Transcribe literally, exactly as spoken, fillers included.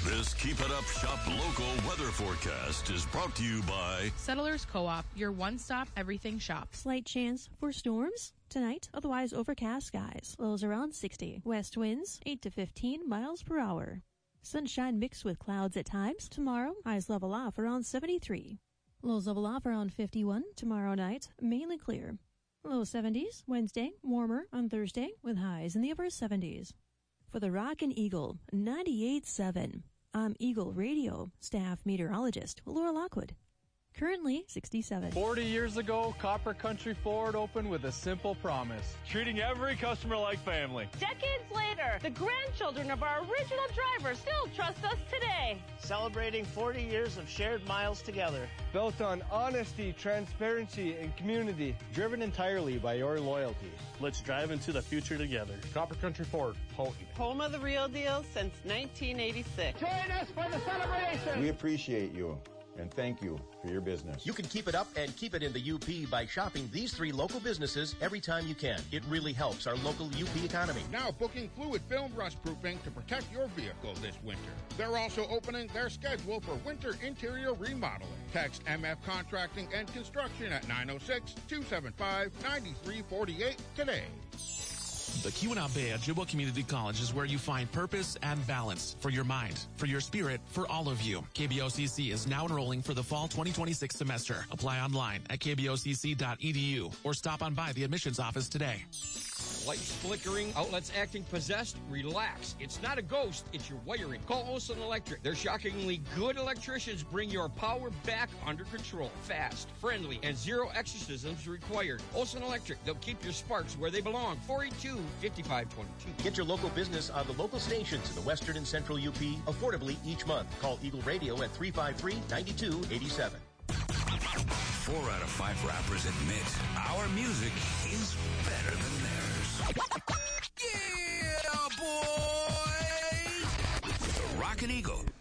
This Keep It Up Shop Local weather forecast is brought to you by Settlers Co-op, your one-stop everything shop. Slight chance for storms tonight, otherwise overcast skies. Lows around sixty. West winds eight to fifteen miles per hour. Sunshine mixed with clouds at times. Tomorrow, highs level off around seventy-three. Lows level off around fifty-one. Tomorrow night, mainly clear. Low seventies. Wednesday, warmer on Thursday with highs in the upper seventies. For the Rockin' Eagle, ninety-eight point seven. I'm Eagle Radio staff meteorologist Laura Lockwood. Currently sixty-seven. forty years ago, Copper Country Ford opened with a simple promise: treating every customer like family. Decades later, the grandchildren of our original driver still trust us today. Celebrating forty years of shared miles together. Built on honesty, transparency, and community. Driven entirely by your loyalty. Let's drive into the future together. Copper Country Ford, Houghton. Home of the real deal since nineteen eighty-six. Join us for the celebration. We appreciate you. And thank you for your business. You can keep it up and keep it in the U P by shopping these three local businesses every time you can. It really helps our local U P economy. Now booking fluid film rust proofing to protect your vehicle this winter. They're also opening their schedule for winter interior remodeling. Text M F Contracting and Construction at nine oh six, two seven five, nine three four eight today. The Keweenaw Bay Ojibwa Community College is where you find purpose and balance for your mind, for your spirit, for all of you. K B O C C is now enrolling for the fall twenty twenty-six semester. Apply online at k b o c c dot e d u or stop on by the admissions office today. Lights flickering, outlets acting possessed? Relax. It's not a ghost, it's your wiring. Call Olson Electric. Their shockingly good electricians bring your power back under control. Fast, friendly, and zero exorcisms required. Olson Electric. They'll keep your sparks where they belong. four eight two, five five two two. Get your local business on the local stations in the western and central U P affordably each month. Call Eagle Radio at three five three, nine two eight seven. Four out of five rappers admit our music is better than theirs. Yeah, boy! The Rockin' Eagle